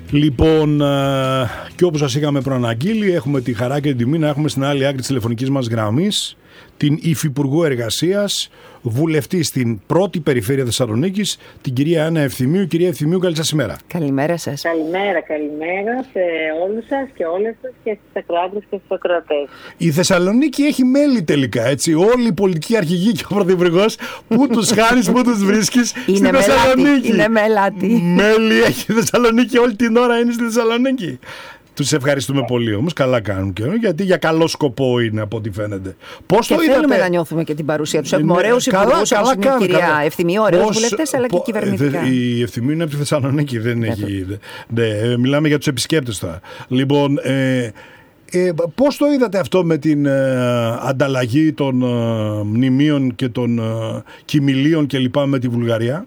Λοιπόν, και όπως σας είχαμε προαναγγείλει, έχουμε τη χαρά και την τιμή να έχουμε στην άλλη άκρη της τηλεφωνικής μας γραμμής την Υφυπουργό Εργασίας, βουλευτή στην πρώτη περιφέρεια Θεσσαλονίκης, την κυρία Άννα Ευθυμίου. Κυρία Ευθυμίου, καλή σας ημέρα. Καλημέρα σας. Καλημέρα σε όλους σας και όλες σας και στις ακροάτες και στους ακροατές. Η Θεσσαλονίκη έχει μέλη τελικά, έτσι. Όλοι οι πολιτικοί αρχηγοί και ο Πρωθυπουργός, πού τους χάνεις, πού τους βρίσκεις, στη Θεσσαλονίκη. Είναι μελάτη. Μέλη έχει η Θεσσαλονίκη, όλη την ώρα είναι στη Θεσσαλονίκη. Τους ευχαριστούμε πολύ όμως, καλά κάνουν και γιατί για καλό σκοπό είναι από ό,τι φαίνεται. Πώς και το είδατε? Θέλουμε να νιώθουμε και την παρουσία τους. Έχουμε ωραίους υπουργούς, όπως είναι η κυρία Ευθυμίου, ωραίους βουλευτές, αλλά και κυβερνητικά. Η Ευθυμίου είναι από τη Θεσσαλονίκη, δεν έχει. Μιλάμε για τους επισκέπτες τώρα. Λοιπόν, πώς το είδατε αυτό με την ανταλλαγή των μνημείων και των κοιμηλίων και λοιπά με τη Βουλγαρία?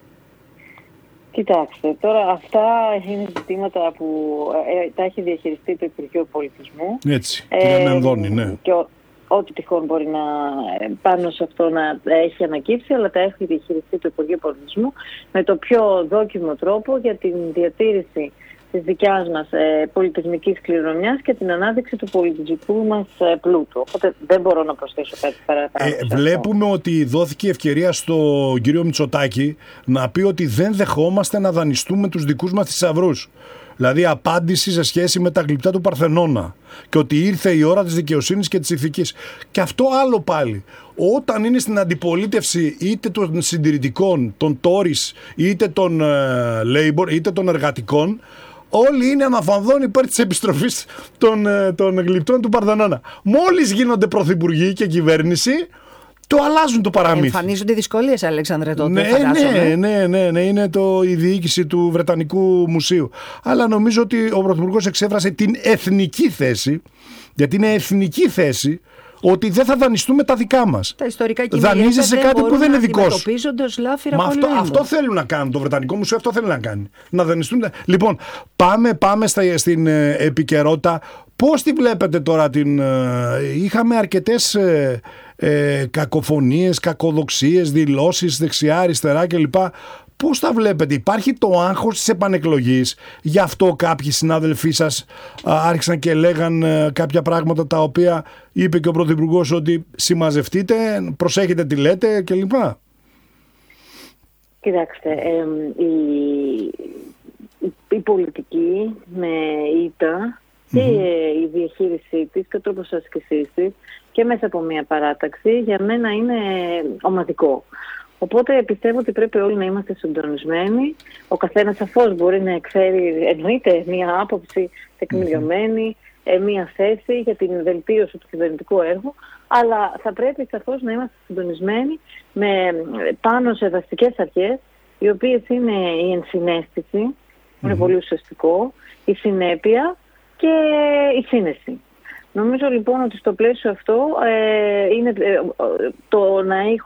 Κοιτάξτε, τώρα αυτά είναι ζητήματα που τα έχει διαχειριστεί το Υπουργείο Πολιτισμού. Έτσι, κυρία Μενδώνη, ναι. Και ό,τι τυχόν μπορεί να πάνω σε αυτό να έχει ανακύψει, αλλά τα έχει διαχειριστεί το Υπουργείο Πολιτισμού με το πιο δόκιμο τρόπο για την διατήρηση της δικιάς μας πολιτισμικής κληρονομιάς και την ανάδειξη του πολιτισμικού μας πλούτου. Οπότε δεν μπορώ να προσθέσω κάτι παραπάνω. Βλέπουμε ότι δόθηκε ευκαιρία στον κύριο Μητσοτάκη να πει ότι δεν δεχόμαστε να δανειστούμε τους δικούς μας θησαυρούς. Δηλαδή απάντηση σε σχέση με τα γλυπτά του Παρθενώνα και ότι ήρθε η ώρα της δικαιοσύνης και της ηθικής. Και αυτό άλλο πάλι. Όταν είναι στην αντιπολίτευση είτε των συντηρητικών, των Tories, είτε των Labour, είτε των εργατικών, όλοι είναι αναφανδόν υπέρ της επιστροφής των γλυπτών του Παρθενώνα. Μόλις γίνονται πρωθυπουργοί και κυβέρνηση, το αλλάζουν το παραμύθι. Εμφανίζονται δυσκολίες, Αλέξανδρε, τότε. Ναι, είναι η διοίκηση του Βρετανικού Μουσείου. Αλλά νομίζω ότι ο Πρωθυπουργός εξέφρασε την εθνική θέση, γιατί είναι εθνική θέση, ότι δεν θα δανειστούμε τα δικά μας. Τα ιστορικά κείμενα δανείζεσαι κάτι που δεν είναι δικό σου. Αντιμετωπίζονται ως λάφυρα πολέμου. Αυτό θέλουν να κάνουν. Το Βρετανικό Μουσείο αυτό θέλει να κάνει. Να δανειστούν. Λοιπόν, πάμε στην επικαιρότητα. Πώς τη βλέπετε τώρα είχαμε αρκετές κακοφωνίες, κακοδοξίες, δηλώσεις δεξιά, αριστερά κλπ. Πώς τα βλέπετε? Υπάρχει το άγχος της επανεκλογής? Γι' αυτό κάποιοι συνάδελφοί σας άρχισαν και λέγαν κάποια πράγματα τα οποία είπε και ο Πρωθυπουργός, ότι συμμαζευτείτε, προσέχετε τι λέτε κλπ. Κοιτάξτε, η πολιτική με ήττα και η διαχείρισή της και ο τρόπος άσκησής της και μέσα από μια παράταξη για μένα είναι ομαδικό. Οπότε πιστεύω ότι πρέπει όλοι να είμαστε συντονισμένοι. Ο καθένας σαφώς μπορεί να εκφέρει, εννοείται, μια άποψη τεκμηριωμένη, μια θέση για την βελτίωση του κυβερνητικού έργου, αλλά θα πρέπει σαφώς να είμαστε συντονισμένοι πάνω σε βασικές αρχές, οι οποίες είναι η ενσυναίσθηση, είναι πολύ ουσιαστικό, η συνέπεια και η σύνεση. Νομίζω λοιπόν ότι στο πλαίσιο αυτό είναι το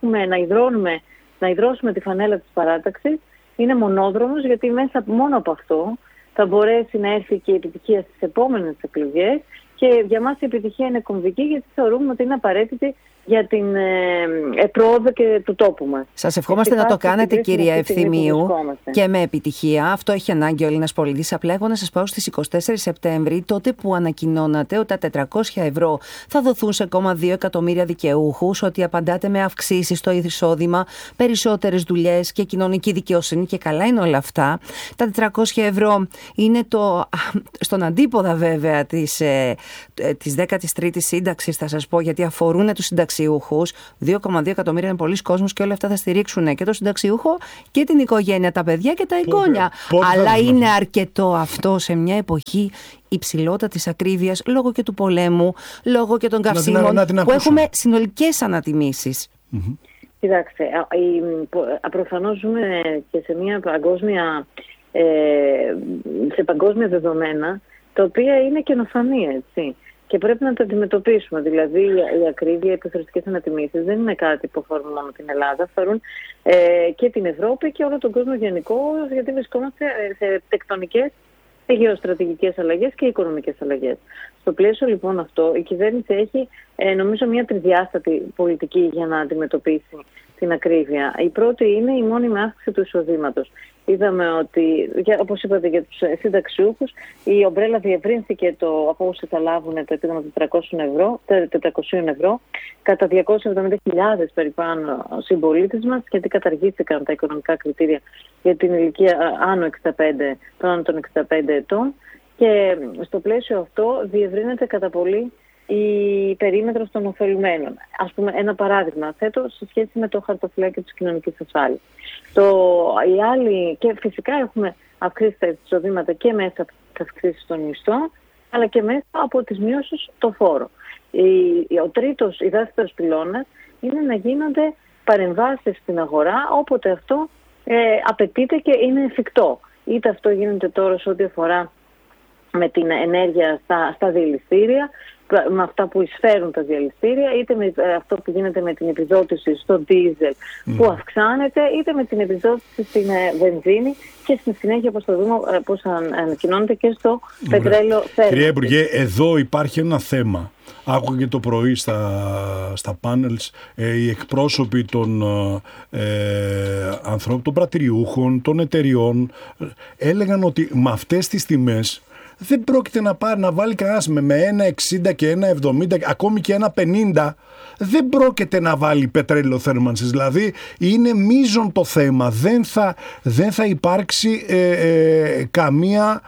να υδρώσουμε τη φανέλα της παράταξης είναι μονόδρομος, γιατί μόνο από αυτό θα μπορέσει να έρθει και η επιτυχία στις επόμενες εκλογές, και για μας η επιτυχία είναι κομβική, γιατί θεωρούμε ότι είναι απαραίτητη για την πρόοδο και του τόπου μας. Σας ευχόμαστε να το κάνετε, κυρία Ευθυμίου, και με επιτυχία. Αυτό έχει ανάγκη ο Έλληνας πολίτης. Απλά εγώ να σας πάω στις 24 Σεπτέμβρη, τότε που ανακοινώνατε ότι τα 400 ευρώ θα δοθούν σε ακόμα 2 εκατομμύρια δικαιούχους, ότι απαντάτε με αυξήσεις στο εισόδημα, περισσότερες δουλειές και κοινωνική δικαιοσύνη, και καλά είναι όλα αυτά. Τα 400 ευρώ είναι στον αντίποδα βέβαια της 13ης σύνταξης, θα σας πω, γιατί αφορούν τους συνταξιούχους. 2,2 εκατομμύρια είναι πολλοί κόσμος και όλα αυτά θα στηρίξουν και τον συνταξιούχο και την οικογένεια, τα παιδιά και τα εγγόνια. Αλλά είναι αρκετό αυτό σε μια εποχή υψηλότατης ακρίβειας, λόγω και του πολέμου, λόγω και των καυσίμων, που έχουμε συνολικές ανατιμήσεις. Κοιτάξτε, προφανώς ζούμε και σε μια παγκόσμια δεδομένα, τα οποία είναι καινοφανή, έτσι. Και πρέπει να το αντιμετωπίσουμε. Δηλαδή, η ακρίβεια, οι επιθεωρητικές ανατιμήσεις δεν είναι κάτι που αφορούν μόνο την Ελλάδα, αφορούν και την Ευρώπη και όλο τον κόσμο γενικώς, γιατί βρισκόμαστε σε τεκτονικές και γεωστρατηγικές αλλαγές και οικονομικές αλλαγές. Στο πλαίσιο λοιπόν αυτό, η κυβέρνηση έχει νομίζω μια τρισδιάστατη πολιτική για να αντιμετωπίσει την ακρίβεια. Η πρώτη είναι η μόνιμη αύξηση του εισοδήματος. είδαμε ότι, όπως είπατε για τους συνταξιούχους, η ομπρέλα διευρύνθηκε από όσοι θα λάβουν το επίδομα των 400 ευρώ κατά 270.000 περίπου συμπολίτες μας, γιατί καταργήθηκαν τα οικονομικά κριτήρια για την ηλικία άνω των 65 ετών, και στο πλαίσιο αυτό διευρύνεται κατά πολύ η περίμετρος των ωφελουμένων. Ας πούμε, ένα παράδειγμα θέτω σε σχέση με το χαρτοφυλάκιο της κοινωνικής ασφάλειας. Και φυσικά έχουμε αυξήσει τα εισοδήματα και μέσα από τις αυξήσεις των μισθών, αλλά και μέσα από τις μειώσεις το φόρο. Η δεύτερος πυλώνας είναι να γίνονται παρεμβάσεις στην αγορά όποτε αυτό απαιτείται και είναι εφικτό. Είτε αυτό γίνεται τώρα σε ό,τι αφορά με την ενέργεια στα διελιστήρια, με αυτά που εισφέρουν τα διαλυστήρια, είτε με αυτό που γίνεται με την επιδότηση στο ντίζελ που αυξάνεται, είτε με την επιδότηση στην βενζίνη και στη συνέχεια, όπως θα δούμε, πώς ανακοινώνεται και στο πετρέλαιο θέρμανσης. Κυρία Υπουργέ, εδώ υπάρχει ένα θέμα. Άκουγα και το πρωί στα πάνελς οι εκπρόσωποι των ανθρώπων, των πρατηριούχων, των εταιριών, έλεγαν ότι με αυτές τις τιμές δεν πρόκειται να βάλει κανένας με 1,60 και 1,70, ακόμη και 1,50. Δεν πρόκειται να βάλει πετρέλαιο θέρμανσης. Δηλαδή είναι μείζον το θέμα. Δεν θα υπάρξει καμία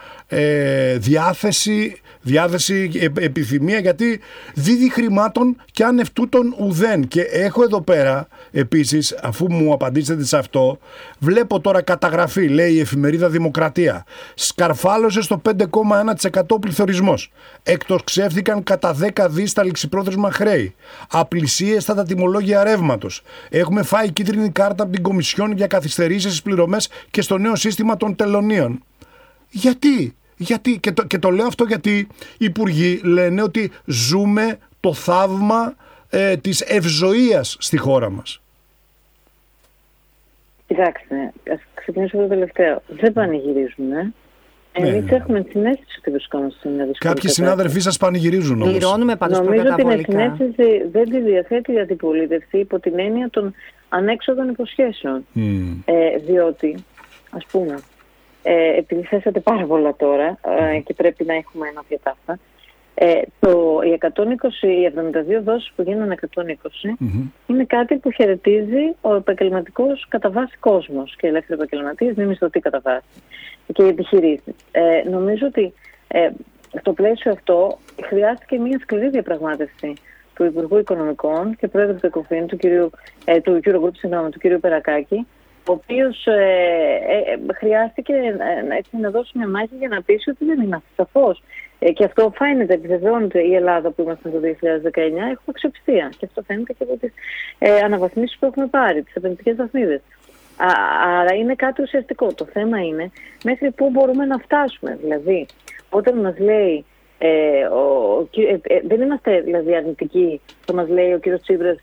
διάθεση, επιθυμία, γιατί δίδει χρημάτων και αν ευτούτον ουδέν. Και έχω εδώ πέρα επίσης, αφού μου απαντήσετε σε αυτό, βλέπω τώρα καταγραφή, λέει η εφημερίδα Δημοκρατία, σκαρφάλωσε στο 5,1% πληθωρισμός, εκτοξεύθηκαν κατά 10 δις τα ληξιπρόθεσμα χρέη, απλησίαστα τα τιμολόγια ρεύματος, έχουμε φάει κίτρινη κάρτα από την Κομισιόν για καθυστερήσεις στις πληρωμές και στο νέο σύστημα των τελωνίων. Γιατί? Και το λέω αυτό γιατί οι υπουργοί λένε ότι ζούμε το θαύμα της ευζοίας στη χώρα μας. Κοιτάξτε, ας ξεκινήσω από το τελευταίο. Δεν πανηγυρίζουμε. Εμείς έχουμε την αίσθηση ότι βρισκόμαστε σε μια δύσκολη. Κάποιοι συνάδελφοί σας πανηγυρίζουν όμως. Πληρώνουμε πάντως προκαταβολικά. Νομίζω ότι την αίσθηση δεν τη διαθέτει η αντιπολίτευση υπό την έννοια των ανέξοδων υποσχέσεων. Διότι, ας πούμε, επειδή θέσατε πάρα πολλά τώρα και πρέπει να έχουμε ένα διατάφτα, οι 72 δόσεις που γίνανε 120 είναι κάτι που χαιρετίζει ο επαγγελματικός κατά βάση κόσμος και ελεύθεροι επαγγελματίες, μη μισθωτοί κατά βάση, και οι επιχειρήσεις. Νομίζω ότι στο πλαίσιο αυτό χρειάστηκε μια σκληρή διαπραγμάτευση του Υπουργού Οικονομικών και Πρόεδρου του ΕΚΟΦΗΝ, του Eurogroup, του κ. Περακάκη, ο οποίος χρειάστηκε να δώσει μια μάχη για να πείσει ότι δεν είναι σαφώς. Και αυτό φαίνεται, επιβεβαιώνεται η Ελλάδα που ήμασταν το 2019, έχουμε αξιοπιστία. Και αυτό φαίνεται και από τις αναβαθμίσεις που έχουμε πάρει, τις επενδυτικές βαθμίδες. Άρα είναι κάτι ουσιαστικό. Το θέμα είναι μέχρι πού μπορούμε να φτάσουμε. Δηλαδή, όταν μας λέει, δεν είμαστε δηλαδή αρνητικοί, το μας λέει ο κ. Τσίπρας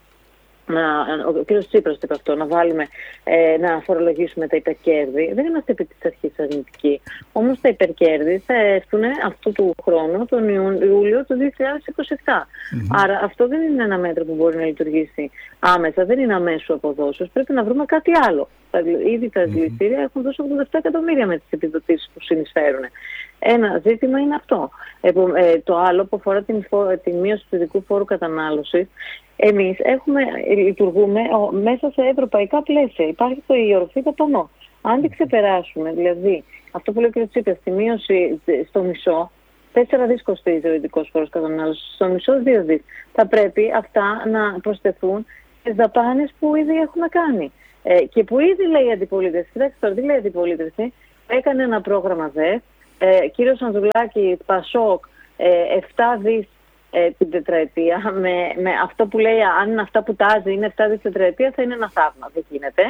ο κ. Τσίπρας είπε αυτό, να φορολογήσουμε τα υπερκέρδη. Δεν είμαστε επί της αρχής αρνητικοί. Όμως τα υπερκέρδη θα έρθουν αυτού του χρόνου, τον Ιούλιο του 2027. Άρα αυτό δεν είναι ένα μέτρο που μπορεί να λειτουργήσει άμεσα, δεν είναι αμέσου αποδόσεως. Πρέπει να βρούμε κάτι άλλο. Ήδη τα δηληστήρια έχουν δώσει 87 εκατομμύρια με τις επιδοτήσεις που συνεισφέρουν. Ένα ζήτημα είναι αυτό. Το άλλο που αφορά την μείωση του ειδικού φόρου κατανάλωσης, εμείς λειτουργούμε μέσα σε ευρωπαϊκά πλαίσια. Υπάρχει η οροφή δαπανών. Αν την ξεπεράσουμε, δηλαδή αυτό που λέει ο κ. Τσίπρας, τη μείωση στο μισό, 4 δις κοστίζει ο ειδικός φόρος κατανάλωσης, στο μισό 2 δις. Θα πρέπει αυτά να προσθεθούν στις δαπάνες που ήδη έχουμε κάνει. Και που ήδη λέει η αντιπολίτευση. Κοιτάξτε τώρα, τι λέει η αντιπολίτευση. Έκανε ένα πρόγραμμα ΔΕΣ. Κύριος Ανδρουλάκη, Πασόκ, 7 δις την τετραετία. Με αυτό που λέει, αν αυτά που τάζει είναι 7 δις τετραετία, θα είναι ένα θαύμα. Δεν γίνεται.